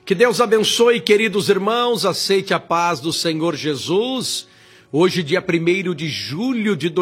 Que Deus abençoe, queridos irmãos, aceite a paz do Senhor Jesus. Hoje, dia 1º de julho de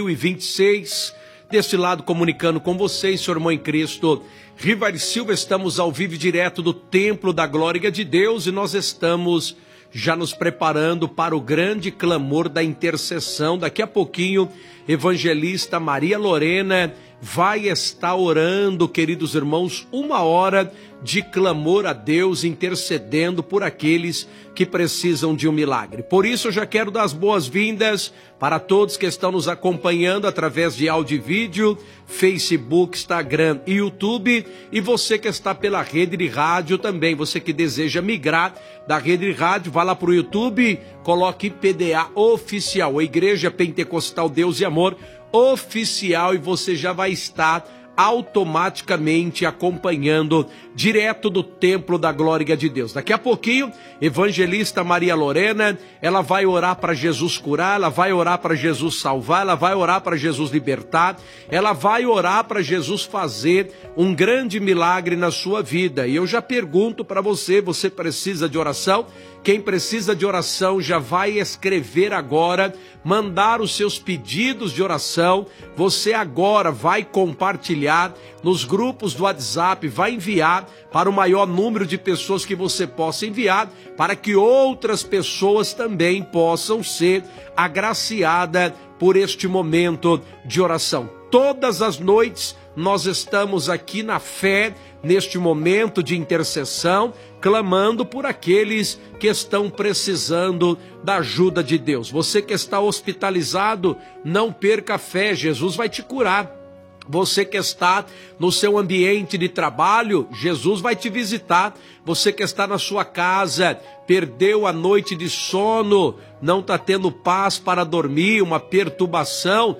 2026, deste lado comunicando com vocês, seu irmão em Cristo, Rivari Silva, estamos ao vivo e direto do Templo da Glória de Deus e nós estamos já nos preparando para o grande clamor da intercessão. Daqui a pouquinho, evangelista Maria Lorena vai estar orando, queridos irmãos, 1 hora de clamor a Deus, intercedendo por aqueles que precisam de um milagre. Por isso eu já quero dar as boas-vindas para todos que estão nos acompanhando através de áudio e vídeo, Facebook, Instagram e YouTube, e você que está pela rede de rádio também, você que deseja migrar da rede de rádio, vá lá para o YouTube, coloque PDA Oficial, a Igreja Pentecostal Deus e Amor Oficial, e você já vai estar automaticamente acompanhando direto do Templo da Glória de Deus. Daqui a pouquinho, evangelista Maria Lorena, ela vai orar para Jesus curar, ela vai orar para Jesus salvar, ela vai orar para Jesus libertar, ela vai orar para Jesus fazer um grande milagre na sua vida. E eu já pergunto para você, você precisa de oração? Quem precisa de oração já vai escrever agora, mandar os seus pedidos de oração. Você agora vai compartilhar nos grupos do WhatsApp, vai enviar para o maior número de pessoas que você possa enviar, para que outras pessoas também possam ser agraciadas por este momento de oração. Todas as noites nós estamos aqui na fé, neste momento de intercessão, clamando por aqueles que estão precisando da ajuda de Deus. Você que está hospitalizado, não perca a fé, Jesus vai te curar. Você que está no seu ambiente de trabalho, Jesus vai te visitar. Você que está na sua casa, perdeu a noite de sono, não está tendo paz para dormir, uma perturbação,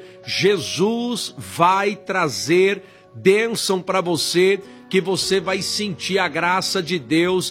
Jesus vai trazer bênção para você, que você vai sentir a graça de Deus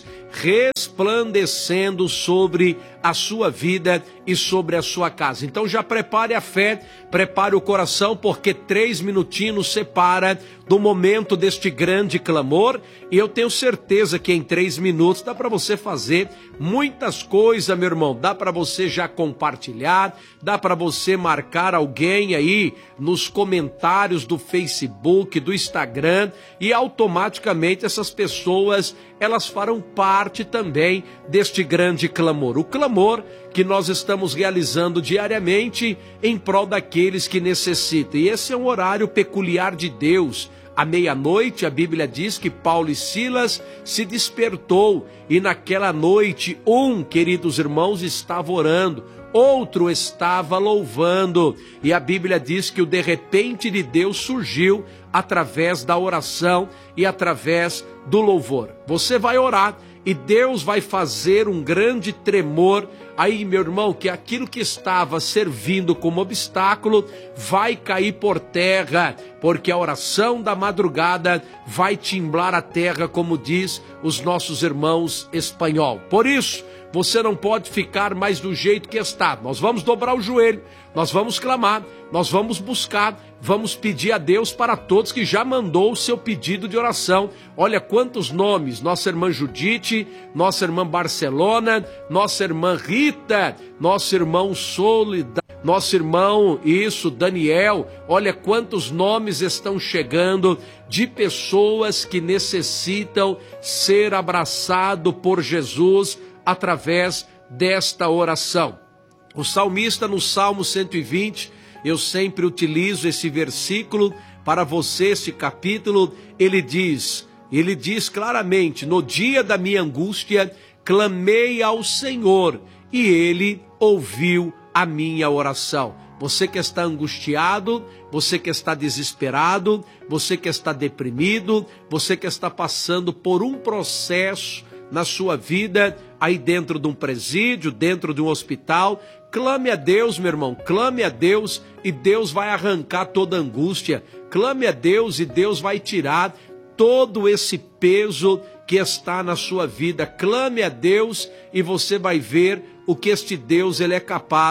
resplandecendo sobre a sua vida e sobre a sua casa. Então já prepare a fé, prepare o coração, porque 3 minutinhos nos separa do momento deste grande clamor, e eu tenho certeza que em 3 minutos dá para você fazer muitas coisas, meu irmão. Dá para você já compartilhar, dá para você marcar alguém aí nos comentários do Facebook, do Instagram, e automaticamente essas pessoas, elas farão parte também deste grande clamor. O clamor que nós estamos realizando diariamente em prol daqueles que necessitam. E esse é um horário peculiar de Deus. À meia-noite, a Bíblia diz que Paulo e Silas se despertou, e naquela noite, queridos irmãos, estava orando, outro estava louvando, e a Bíblia diz que o de repente de Deus surgiu através da oração e através do louvor. Você vai orar e Deus vai fazer um grande tremor aí, meu irmão, que aquilo que estava servindo como obstáculo vai cair por terra, porque a oração da madrugada vai timblar a terra, como diz os nossos irmãos espanhol. Por isso, você não pode ficar mais do jeito que está. Nós vamos dobrar o joelho, nós vamos clamar, nós vamos buscar, vamos pedir a Deus para todos que já mandou o seu pedido de oração. Olha quantos nomes: nossa irmã Judite, nossa irmã Barcelona, nossa irmã Rita, nosso irmão Solida, nosso irmão, Daniel. Olha quantos nomes estão chegando de pessoas que necessitam ser abraçado por Jesus através desta oração. O salmista, no Salmo 120, eu sempre utilizo esse versículo para você, esse capítulo. Ele diz claramente: no dia da minha angústia, clamei ao Senhor e Ele ouviu a minha oração. Você que está angustiado, você que está desesperado, você que está deprimido, você que está passando por um processo na sua vida, aí dentro de um presídio, dentro de um hospital, clame a Deus, meu irmão, clame a Deus e Deus vai arrancar toda angústia. Clame a Deus e Deus vai tirar todo esse peso que está na sua vida. Clame a Deus e você vai ver o que este Deus ele é capaz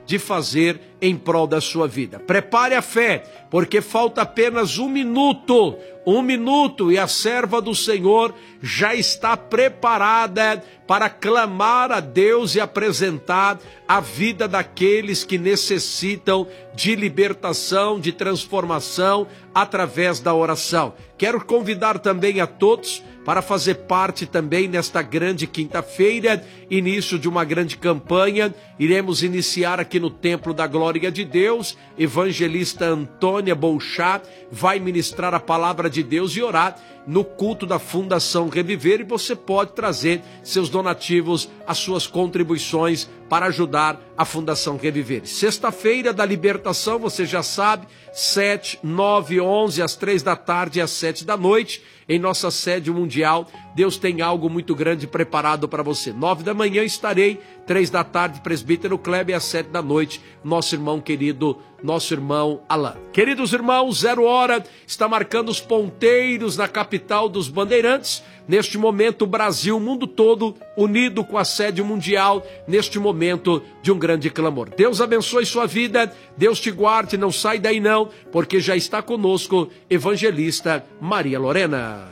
de fazer em prol da sua vida. Prepare a fé, porque falta apenas 1 minuto. 1 minuto e a serva do Senhor já está preparada para clamar a Deus e apresentar a vida daqueles que necessitam de libertação, de transformação através da oração. Quero convidar também a todos para fazer parte também nesta grande quinta-feira, início de uma grande campanha. Iremos iniciar aqui no Templo da Glória de Deus. Evangelista Antônia Bolchá vai ministrar a palavra de Deus e orar no culto da Fundação Reviver, e você pode trazer seus donativos, as suas contribuições para ajudar a Fundação Reviver. Sexta-feira da libertação, você já sabe, 7, 9, 11, às 3 da tarde e às 7 da noite, em nossa sede mundial. Deus tem algo muito grande preparado para você. 9 da manhã estarei, 3 da tarde, presbítero Kleber, e às 7 da noite, nosso irmão querido, nosso irmão Alain. Queridos irmãos, 0 hora, está marcando os ponteiros na capital dos bandeirantes. Neste momento, o Brasil, o mundo todo, unido com a sede mundial, neste momento de um grande clamor. Deus abençoe sua vida, Deus te guarde, não sai daí não, porque já está conosco, evangelista Maria Lorena.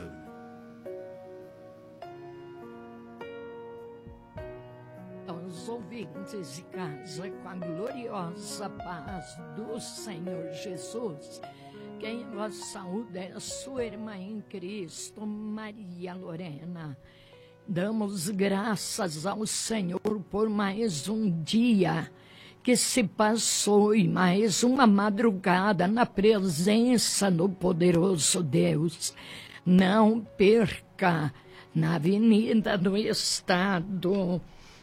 Aos ouvintes de casa, com a gloriosa paz do Senhor Jesus, quem vos saúda é a sua irmã em Cristo, Maria Lorena. Damos graças ao Senhor por mais um dia que se passou e mais uma madrugada na presença do poderoso Deus. Não perca, na Avenida do Estado,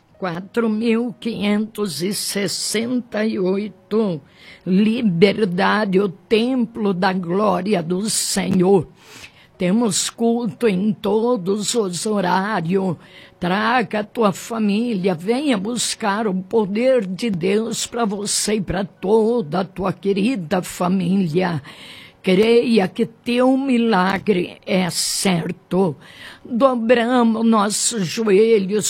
4.568, Liberdade, o Templo da Glória do Senhor. Temos culto em todos os horários. Traga a tua família, venha buscar o poder de Deus para você e para toda a tua querida família. Creia que teu milagre é certo. Dobramos nossos joelhos